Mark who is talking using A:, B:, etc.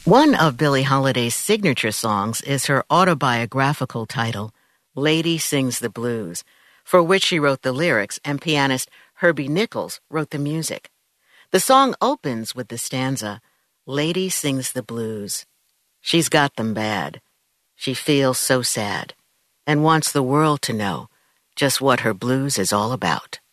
A: One of Billie Holiday's signature songs is her autobiographical title, Lady Sings the Blues, for which she wrote the lyrics and pianist Herbie Nichols wrote the music. The song opens with the stanza, Lady sings the blues. She's got them bad. She feels so sad and wants the world to know just what her blues is all about.